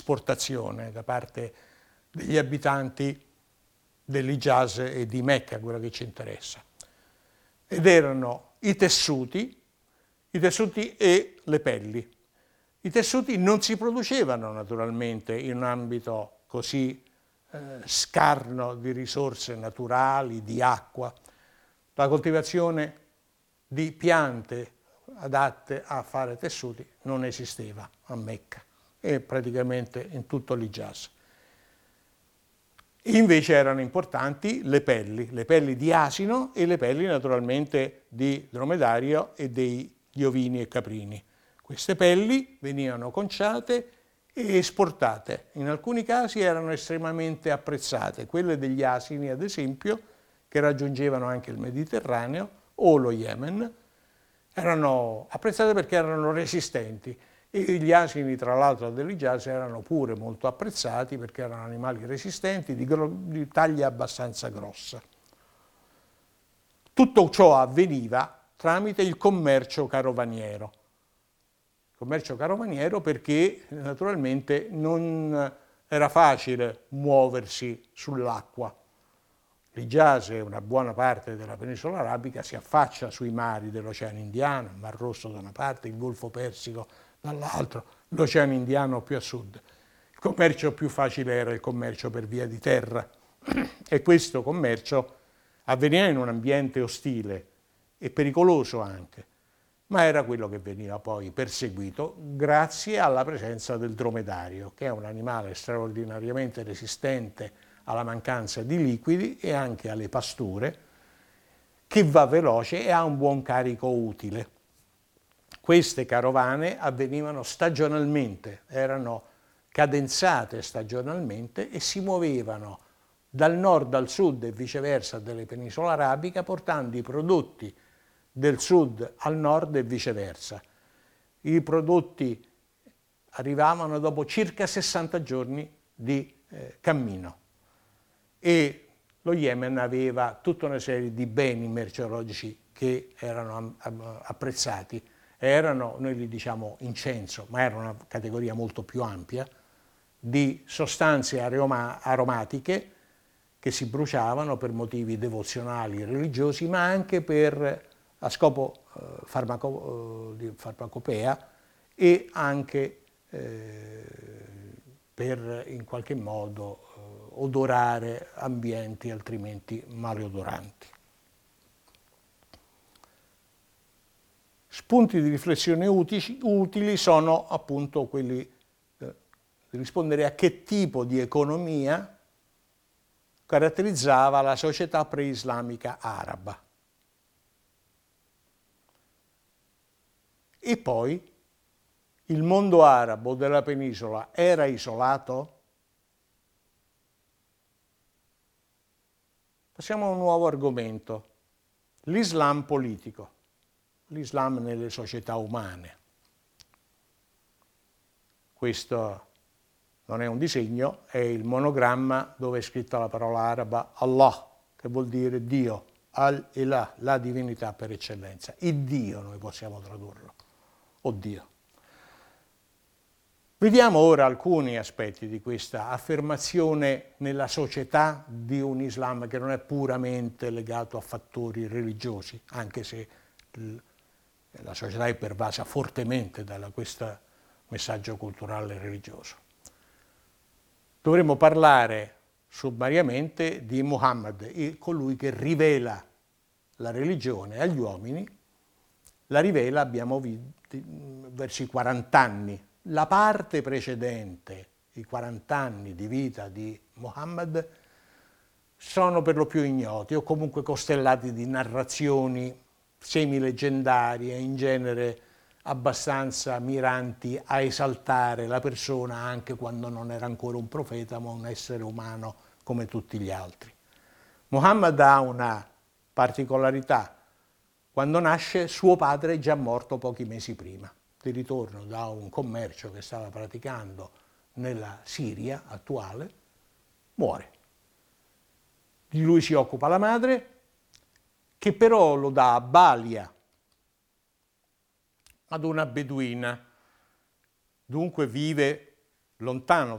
esportazione da parte degli abitanti dell'Hijaz e di Mecca, quello che ci interessa. Ed erano i tessuti e le pelli. I tessuti non si producevano naturalmente in un ambito così scarno di risorse naturali, di acqua. La coltivazione di piante adatte a fare tessuti non esisteva a Mecca e praticamente in tutto l'Hijaz. Invece erano importanti le pelli di asino e le pelli naturalmente di dromedario e degli ovini e caprini. Queste pelli venivano conciate e esportate. In alcuni casi erano estremamente apprezzate, quelle degli asini ad esempio, che raggiungevano anche il Mediterraneo o lo Yemen, erano apprezzate perché erano resistenti. E gli asini, tra l'altro, dell'Hijaz erano pure molto apprezzati perché erano animali resistenti, di taglia abbastanza grossa. Tutto ciò avveniva tramite il commercio carovaniero. Commercio carovaniero perché naturalmente non era facile muoversi sull'acqua. L'Hijaz e una buona parte della penisola arabica si affaccia sui mari dell'Oceano Indiano, il Mar Rosso da una parte, il Golfo Persico dall'altro, l'Oceano Indiano più a sud. Il commercio più facile era il commercio per via di terra e questo commercio avveniva in un ambiente ostile e pericoloso anche, ma era quello che veniva poi perseguito grazie alla presenza del dromedario, che è un animale straordinariamente resistente alla mancanza di liquidi e anche alle pasture, che va veloce e ha un buon carico utile. Queste carovane avvenivano stagionalmente, erano cadenzate stagionalmente e si muovevano dal nord al sud e viceversa delle penisola arabica, portando i prodotti del sud al nord e viceversa. I prodotti arrivavano dopo circa 60 giorni di cammino e lo Yemen aveva tutta una serie di beni merceologici che erano apprezzati. Erano, noi li diciamo incenso, ma era una categoria molto più ampia, di sostanze aromatiche che si bruciavano per motivi devozionali e religiosi, ma anche a scopo di farmacopea e anche per in qualche modo odorare ambienti altrimenti maleodoranti. Spunti di riflessione utili sono appunto quelli di rispondere a che tipo di economia caratterizzava la società preislamica araba. E poi il mondo arabo della penisola era isolato? Passiamo a un nuovo argomento, l'Islam politico. L'Islam nelle società umane. Questo non è un disegno, è il monogramma dove è scritta la parola araba Allah, che vuol dire Dio, Al-Ilah, la divinità per eccellenza. Il Dio noi possiamo tradurlo, o Dio. Vediamo ora alcuni aspetti di questa affermazione nella società di un Islam che non è puramente legato a fattori religiosi, anche se la società è pervasa fortemente da questo messaggio culturale religioso. Dovremmo parlare sommariamente di Muhammad, colui che rivela la religione agli uomini, la rivela, abbiamo visto, verso i 40 anni. La parte precedente, i 40 anni di vita di Muhammad, sono per lo più ignoti o comunque costellati di narrazioni semileggendarie, in genere abbastanza miranti a esaltare la persona anche quando non era ancora un profeta ma un essere umano come tutti gli altri. Muhammad ha una particolarità: quando nasce suo padre è già morto pochi mesi prima, di ritorno da un commercio che stava praticando nella Siria attuale, muore. Di lui si occupa la madre, che però lo dà a balia ad una beduina, dunque vive lontano